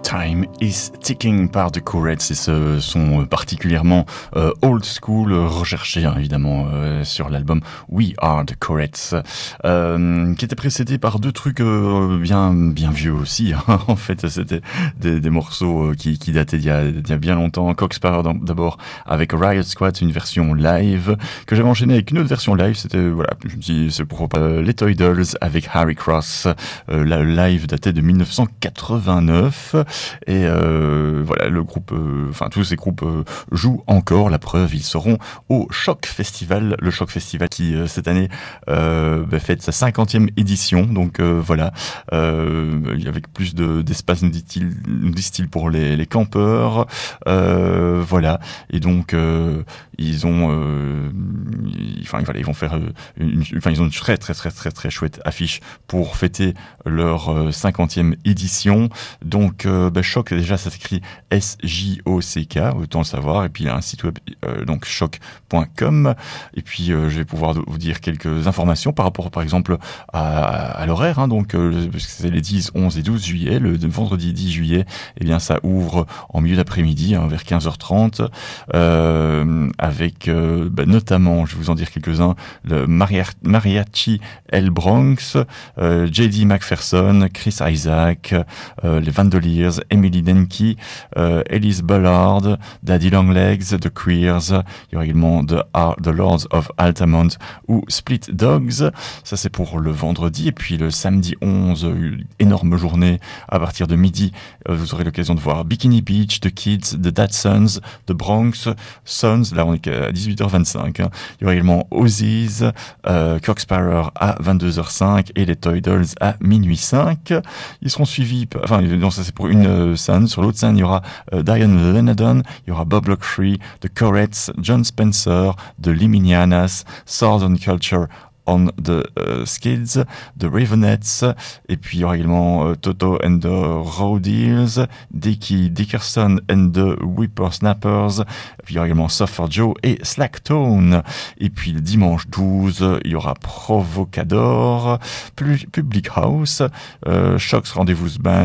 Time is Ticking par The Courettes et ce son particulièrement old school recherché évidemment sur l'album We Are The Courettes qui était précédé par deux trucs bien vieux aussi hein. En fait c'était des morceaux qui dataient d'il y a bien longtemps. Cock Sparrer d'abord avec Riot Squad, une version live que j'avais enchaîné avec une autre version live. C'était voilà, je me dis c'est pourquoi pas les Toy Dolls avec Harry Cross. La live datait de 1989 et voilà le groupe, enfin tous ces groupes jouent encore. La preuve, ils seront au Choc Festival, le Choc Festival qui cette année fête sa 50e édition. Donc voilà, avec plus d'espace nous dit-il pour les campeurs, voilà. Et donc ils ont voilà, ils vont faire ils ont une très chouette affiche pour fêter leur 50e édition. Donc Choc, déjà ça s'écrit SJOCK, autant le savoir, et puis il y a un site web donc choc.com, et puis je vais pouvoir vous dire quelques informations par rapport par exemple à l'horaire hein, donc c'est les 10, 11 et 12 juillet, le vendredi 10 juillet, et bien ça ouvre en milieu d'après-midi hein, vers 15h30 avec notamment, je vais vous en dire quelques-uns, le Mariachi El Bronx, J.D. McPherson, Chris Isaac, les Vandaliers, Emily Denke, Elise Ballard, Daddy Longlegs, The Queers, il y aura également The Lords of Altamont ou Split Dogs. Ça c'est pour le vendredi. Et puis le samedi 11, une énorme journée à partir de midi, vous aurez l'occasion de voir Bikini Beach, The Kids, The Dadsons, The Bronx Sons, là on est à 18h25 hein. Il y aura également Ozzy's, Cock Sparrer à 22h05 et les Toy Dolls à minuit 5. Ils seront suivis, enfin non, ça c'est pour une scène. Sur l'autre scène il y aura Diane Lenadon, il y aura Bob Locktree, The Courettes, John Spencer, The Liminianas, Southern Culture on the Skids, The Ravenettes, et puis il y aura également Toto and the Rowdies, Dickie Dickerson and the Whippersnappers, et puis il y aura également Suffer Joe et Slacktone. Et puis le dimanche 12, il y aura Provocador, Public House, Shocks Rendezvous Band,